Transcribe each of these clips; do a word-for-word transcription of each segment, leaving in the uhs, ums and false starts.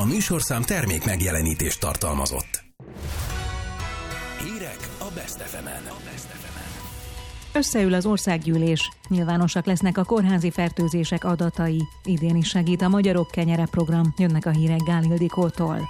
A műsorszám termék megjelenítést tartalmazott. Hírek a Best ef emen. Összeül az országgyűlés, nyilvánosak lesznek a kórházi fertőzések adatai. Idén is segít a Magyarok Kenyere program. Jönnek a hírek Gál Ildikótól.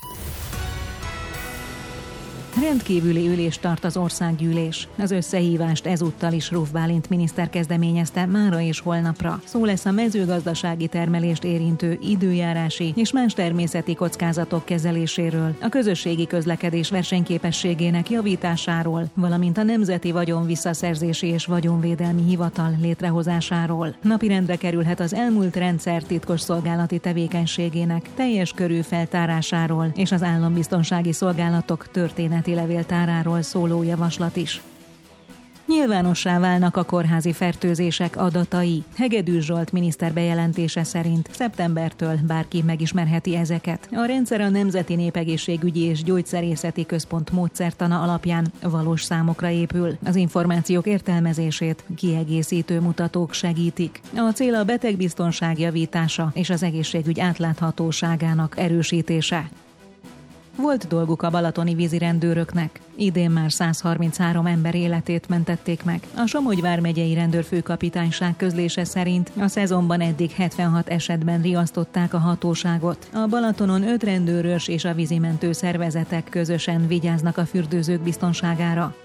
Rendkívüli ülést tart az országgyűlés. Az összehívást ezúttal is Ruf Bálint miniszter kezdeményezte mára és holnapra. Szó lesz a mezőgazdasági termelést érintő időjárási és más természeti kockázatok kezeléséről, a közösségi közlekedés versenyképességének javításáról, valamint a Nemzeti Vagyon Visszaszerzési és Vagyonvédelmi Hivatal létrehozásáról. Napirendre kerülhet az elmúlt rendszer titkosszolgálati tevékenységének teljes körű feltárásáról és az állambiztonsági szolgálatok történeti levéltáráról szóló javaslat is. Nyilvánossá válnak a kórházi fertőzések adatai. Hegedűs Zsolt miniszter bejelentése szerint szeptembertől bárki megismerheti ezeket. A rendszer a Nemzeti Népegészségügyi és Gyógyszerészeti Központ módszertana alapján valós számokra épül. Az információk értelmezését kiegészítő mutatók segítik. A cél a betegbiztonság javítása és az egészségügy átláthatóságának erősítése. Volt dolguk a balatoni vízirendőröknek. Idén már száz harminchárom ember életét mentették meg. A Somogy vármegyei rendőrfőkapitányság közlése szerint a szezonban eddig hetvenhat esetben riasztották a hatóságot. A Balatonon öt rendőrös és a vízimentő szervezetek közösen vigyáznak a fürdőzők biztonságára.